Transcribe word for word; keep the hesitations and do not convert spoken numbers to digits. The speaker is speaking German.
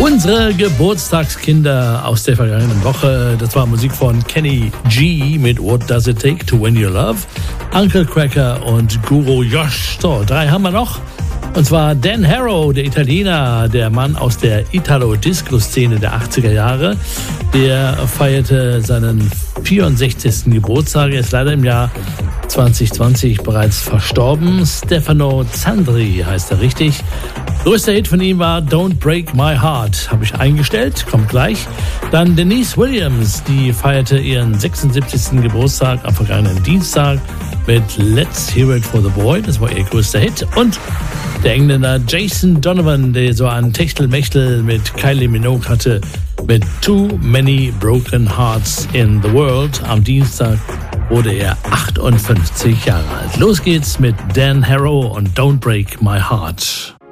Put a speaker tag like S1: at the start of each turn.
S1: Unsere Geburtstagskinder aus der vergangenen Woche, das war Musik von Kenny G mit What Does It Take to Win Your Love, Uncle Cracker und Guru Josh. So, drei haben wir noch. Und zwar Dan Harrow, der Italiener, der Mann aus der Italo-Disco-Szene der achtziger Jahre. Der feierte seinen vierundsechzigsten Geburtstag. Er ist leider im Jahr zwanzig zwanzig bereits verstorben. Stefano Zandri heißt er richtig. Größter Hit von ihm war Don't Break My Heart. Habe ich eingestellt, kommt gleich. Dann Denise Williams, die feierte ihren sechsundsiebzigsten Geburtstag am vergangenen Dienstag mit Let's Hear It for the Boy. Das war ihr größter Hit. Und der Engländer Jason Donovan, der so ein Techtelmechtel mit Kylie Minogue hatte, mit Too Many Broken Hearts in the World. Am Dienstag wurde er achtundfünfzig Jahre alt. Los geht's mit Dan Harrow und Don't Break My Heart.